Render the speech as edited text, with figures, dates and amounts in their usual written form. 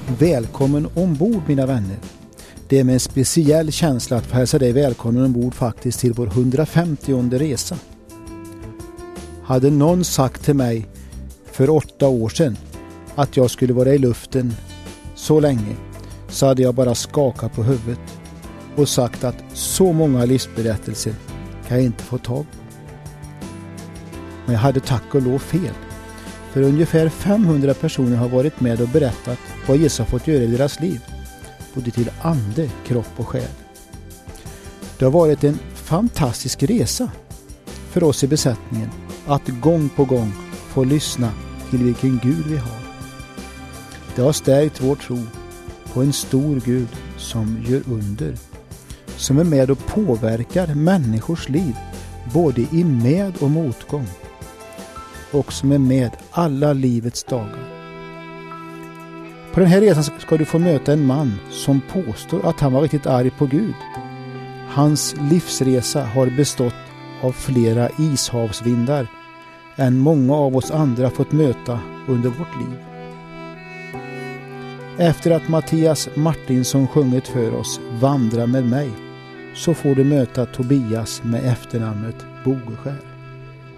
Välkommen ombord, mina vänner. Det är med en speciell känsla att få hälsa dig välkommen ombord faktiskt till vår 150:e resa. Hade någon sagt till mig för 8 år sedan att jag skulle vara i luften så länge, så hade jag bara skakat på huvudet och sagt att så många livsberättelser kan jag inte få tag på. Men jag hade tack och lov fel. För ungefär 500 personer har varit med och berättat vad Jesus har fått göra i deras liv, både till ande, kropp och själ. Det har varit en fantastisk resa för oss i besättningen att gång på gång få lyssna till vilken Gud vi har. Det har stärkt vår tro på en stor Gud som gör under, som är med och påverkar människors liv både i med- och motgång, och som är med alla livets dagar. På den här resan ska du få möta en man som påstår att han var riktigt arg på Gud. Hans livsresa har bestått av flera ishavsvindar än många av oss andra fått möta under vårt liv. Efter att Mattias Martinsson sjungit för oss Vandra med mig, så får du möta Tobias med efternamnet Bogeskär.